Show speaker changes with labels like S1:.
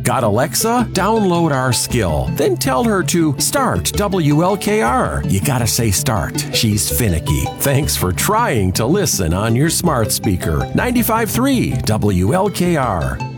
S1: Got Alexa? Download our skill. Then tell her to start WLKR. You gotta say start. She's finicky. Thanks for trying to listen on your smart speaker. 95.3 WLKR.